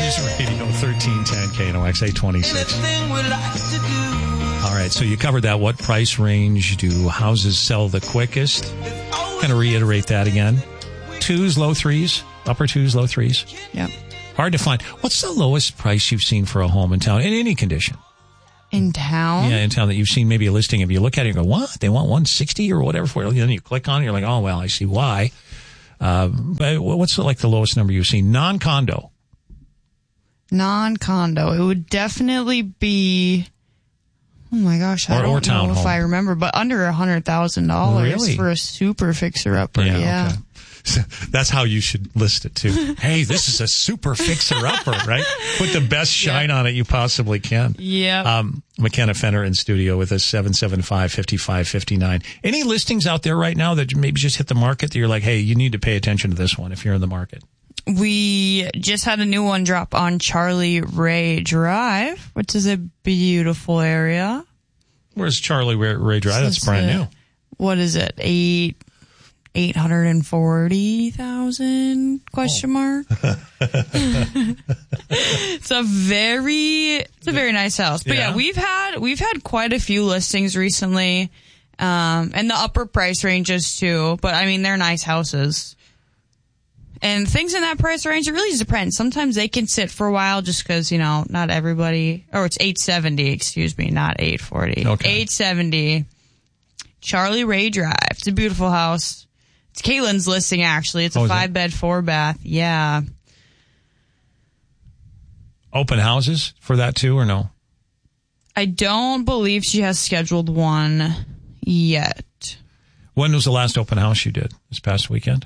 News Radio 1310 KNOX 826. All right, so you covered that. What price range do houses sell the quickest? Kind of reiterate that again. 2s, low 3s, upper 2s, low 3s. Yep. Hard to find. What's the lowest price you've seen for a home in town in any condition? In town? Yeah, in town that you've seen maybe a listing. If you look at it and go, what? They want 160 or whatever for it. Then you click on it, you're like, oh, well, I see why. But what's like the lowest number you've seen? Non-condo. Non-condo. It would definitely be, oh my gosh, I don't know if I remember, but under $100,000 really? For a super fixer-upper. Yeah. Okay. So that's how you should list it too. Hey, this is a super fixer-upper, right? Put the best shine on it you possibly can. Yeah. McKenna Fenner in studio with us, 775-5559. Any listings out there right now that maybe just hit the market that you're like, hey, you need to pay attention to this one if you're in the market? We just had a new one drop on Charlie Ray Drive, which is a beautiful area. Where's Charlie Ray Drive? That's brand new. What is it? 840,000 question mark. It's a very nice house. But yeah, we've had quite a few listings recently. And the upper price ranges too. But I mean, they're nice houses. And things in that price range, it really depends. Sometimes they can sit for a while just because, not everybody, or it's 870, excuse me, not 840. Okay. 870. Charlie Ray Drive. It's a beautiful house. It's Caitlin's listing, actually. It's a 5-bed, 4-bath. Yeah. Open houses for that too, or no? I don't believe she has scheduled one yet. When was the last open house you did? This past weekend?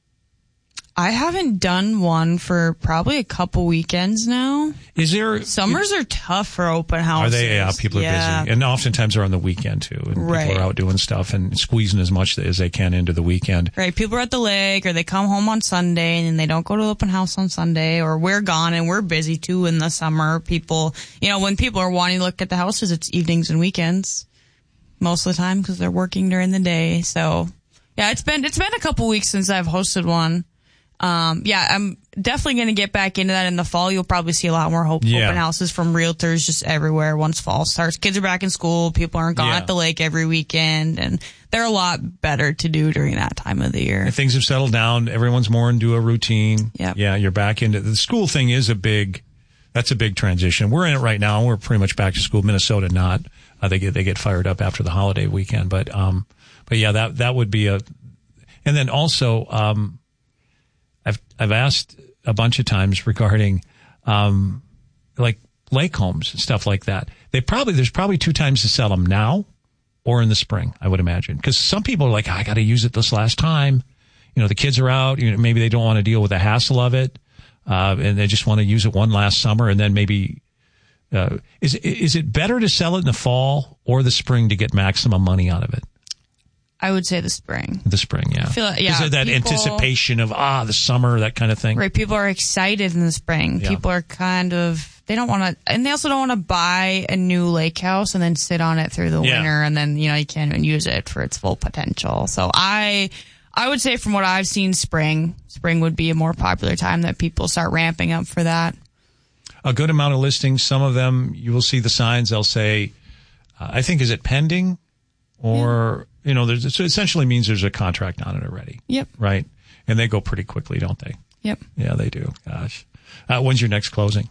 I haven't done one for probably a couple weekends now. Summers are tough for open houses. Are they? Yeah, people are busy. And oftentimes they're on the weekend too. And people are out doing stuff and squeezing as much as they can into the weekend. Right. People are at the lake or they come home on Sunday and then they don't go to the open house on Sunday, or we're gone and we're busy too in the summer. People, when people are wanting to look at the houses, it's evenings and weekends most of the time because they're working during the day. So yeah, it's been a couple weeks since I've hosted one. I'm definitely going to get back into that in the fall. You'll probably see a lot more open houses from realtors just everywhere once fall starts. Kids are back in school. People aren't gone at the lake every weekend, and they're a lot better to do during that time of the year. And things have settled down. Everyone's more into a routine. Yep. Yeah, you're back into the school thing that's a big transition. We're in it right now. We're pretty much back to school. Minnesota not. They get fired up after the holiday weekend, but yeah, that would be and then also, I've asked a bunch of times regarding, like lake homes and stuff like that. There's probably 2 times to sell them, now or in the spring, I would imagine. Cause some people are like, I got to use it this last time. The kids are out, maybe they don't want to deal with the hassle of it. And they just want to use it one last summer. And then maybe, is it better to sell it in the fall or the spring to get maximum money out of it? I would say the spring. The spring, yeah. Is there that anticipation of, the summer, that kind of thing? Right. People are excited in the spring. Yeah. People are they don't want to, and they also don't want to buy a new lake house and then sit on it through the winter and then, you can't even use it for its full potential. So I would say from what I've seen, spring would be a more popular time that people start ramping up for that. A good amount of listings. Some of them, you will see the signs. They'll say, I think, is it pending? Or, it essentially means there's a contract on it already. Yep. Right? And they go pretty quickly, don't they? Yep. Yeah, they do. Gosh. When's your next closing?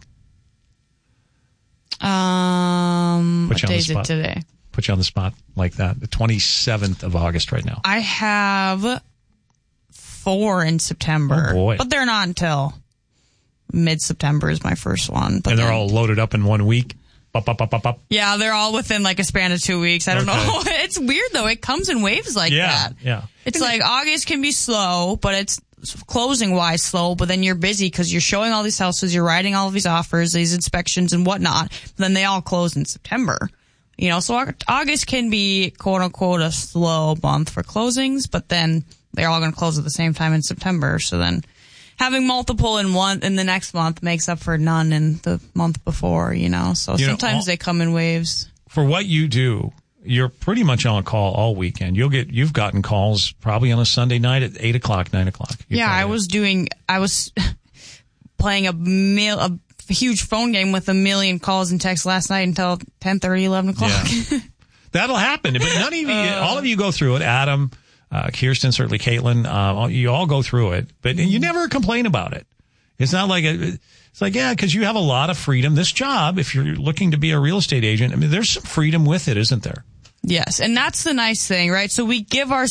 What day is it today? Put you on the spot like that. The 27th of August right now. I have 4 in September. Oh, boy. But they're not until mid-September is my first one. But and they're all loaded up in 1 week? Up. Yeah, they're all within like a span of 2 weeks. I don't know. It's weird though. It comes in waves like that. Yeah. It's like August can be slow, but it's closing wise slow, but then you're busy because you're showing all these houses, you're writing all of these offers, these inspections and whatnot. Then they all close in September. So August can be quote unquote a slow month for closings, but then they're all going to close at the same time in September. So then having multiple in the next month makes up for none in the month before, So sometimes they come in waves. For what you do, you're pretty much on call all weekend. You've gotten calls probably on a Sunday night at 8 o'clock, 9 o'clock. Yeah, I was playing a huge phone game with 1 million calls and texts last night until 10:30, 11 o'clock. Yeah. That'll happen. But none of you, all of you go through it. Adam, Kirsten, certainly Caitlin, you all go through it, but you never complain about it. It's not like it's like, yeah, because you have a lot of freedom. This job, if you're looking to be a real estate agent, I mean, there's some freedom with it, isn't there? Yes, and that's the nice thing, right? So we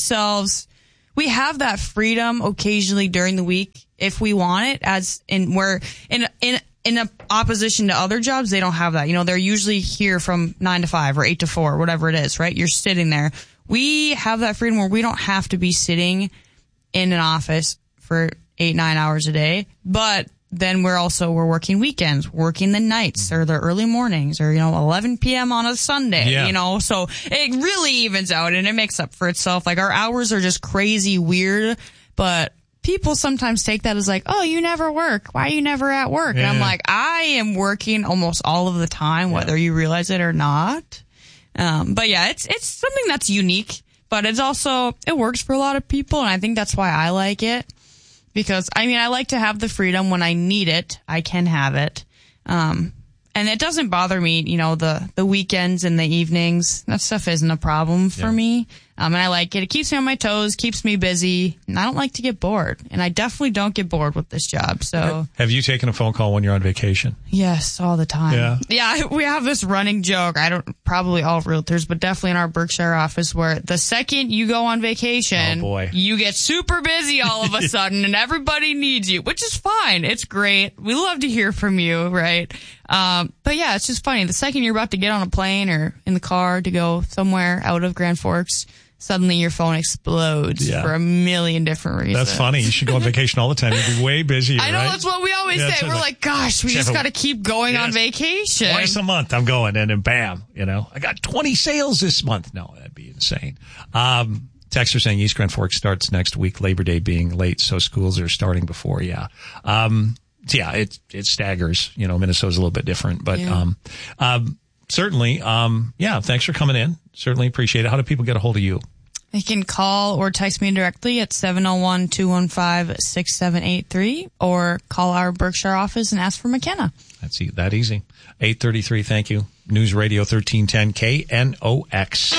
have that freedom occasionally during the week if we want it, we're in a opposition to other jobs, they don't have that. You know, they're usually here from 9 to 5 or 8 to 4, whatever it is, right? You're sitting there. We have that freedom where we don't have to be sitting in an office for 8-9 hours a day, but then we're working weekends, working the nights or the early mornings or, 11 p.m. on a Sunday, so it really evens out and it makes up for itself. Like our hours are just crazy weird, but people sometimes take that as like, oh, you never work. Why are you never at work? Yeah. And I'm like, I am working almost all of the time, whether you realize it or not. But yeah, it's something that's unique, but it's also, it works for a lot of people. And I think that's why I like it. Because, I like to have the freedom when I need it. I can have it. And it doesn't bother me, the weekends and the evenings. That stuff isn't a problem for me. And I like it. It keeps me on my toes, keeps me busy. And I don't like to get bored. And I definitely don't get bored with this job. So, have you taken a phone call when you're on vacation? Yes, all the time. Yeah, we have this running joke. Probably all realtors, but definitely in our Berkshire office where the second you go on vacation, you get super busy all of a sudden and everybody needs you, which is fine. It's great. We love to hear from you, right? But yeah, it's just funny. The second you're about to get on a plane or in the car to go somewhere out of Grand Forks, suddenly your phone explodes for a million different reasons. That's funny. You should go on vacation all the time. You'd be way busier, I know, right? That's what we always say. We're like, gosh, we just got to keep going on vacation. Twice a month I'm going, and then bam, I got 20 sales this month. No, that'd be insane. Texter saying East Grand Forks starts next week, Labor Day being late, so schools are starting before, it staggers. Minnesota's a little bit different, but certainly, thanks for coming in. Certainly appreciate it. How do people get a hold of you? They can call or text me directly at 701-215-6783 or call our Berkshire office and ask for McKenna. That's that easy. 8:33, thank you. News Radio 1310 KNOX.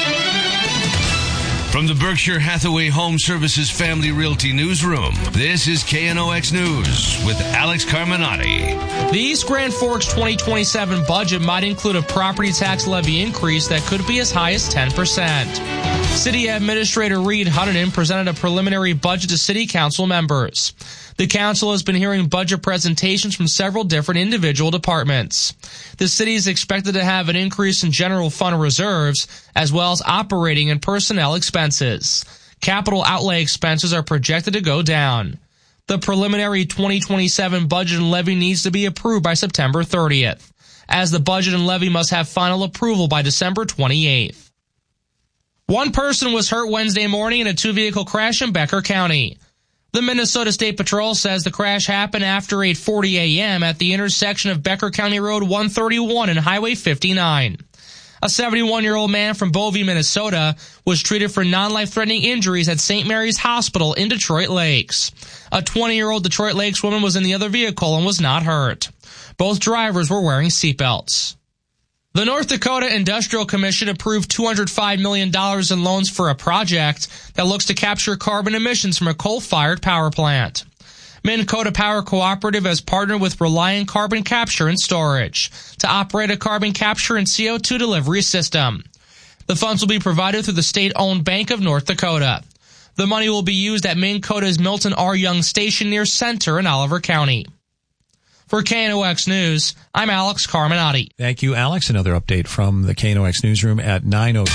From the Berkshire Hathaway Home Services Family Realty Newsroom, this is KNOX News with Alex Carminati. The East Grand Forks 2027 budget might include a property tax levy increase that could be as high as 10%. City Administrator Reed Huntington presented a preliminary budget to City Council members. The council has been hearing budget presentations from several different individual departments. The city is expected to have an increase in general fund reserves, as well as operating and personnel expenses. Capital outlay expenses are projected to go down. The preliminary 2027 budget and levy needs to be approved by September 30th, as the budget and levy must have final approval by December 28th. One person was hurt Wednesday morning in a two-vehicle crash in Becker County. The Minnesota State Patrol says the crash happened after 8:40 a.m. at the intersection of Becker County Road 131 and Highway 59. A 71-year-old man from Bovey, Minnesota, was treated for non-life-threatening injuries at St. Mary's Hospital in Detroit Lakes. A 20-year-old Detroit Lakes woman was in the other vehicle and was not hurt. Both drivers were wearing seatbelts. The North Dakota Industrial Commission approved $205 million in loans for a project that looks to capture carbon emissions from a coal-fired power plant. Minn Kota Power Cooperative has partnered with Reliant Carbon Capture and Storage to operate a carbon capture and CO2 delivery system. The funds will be provided through the state-owned Bank of North Dakota. The money will be used at Minn Kota's Milton R. Young Station near Center in Oliver County. For KNOX News, I'm Alex Carminati. Thank you, Alex. Another update from the KNOX newsroom at 9:02.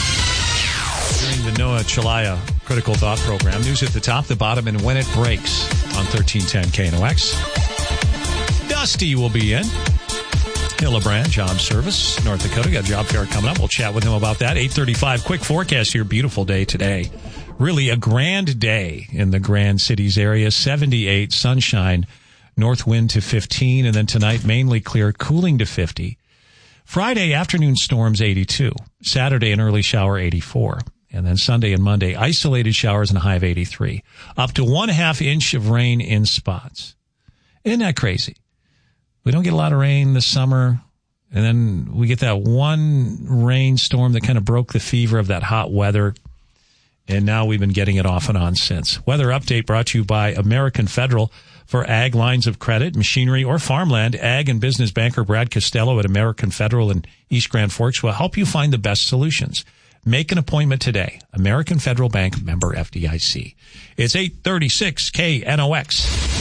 During the Noah Chalaya Critical Thought Program, news at the top, the bottom, and when it breaks on 1310 KNOX. Dusty will be in. Hillebrand, Job Service, North Dakota. Got a job fair coming up. We'll chat with him about that. 8:35. Quick forecast here. Beautiful day today. Really a grand day in the Grand Cities area. 78, sunshine. North wind to 15, and then tonight mainly clear, cooling to 50. Friday afternoon storms 82. Saturday an early shower 84. And then Sunday and Monday isolated showers and a high of 83. Up to 1/2 inch of rain in spots. Isn't that crazy? We don't get a lot of rain this summer. And then we get that one rainstorm that kind of broke the fever of that hot weather. And now we've been getting it off and on since. Weather update brought to you by American Federal. For ag lines of credit, machinery, or farmland, ag and business banker Brad Costello at American Federal in East Grand Forks will help you find the best solutions. Make an appointment today. American Federal Bank, member FDIC. It's 836 KNOX.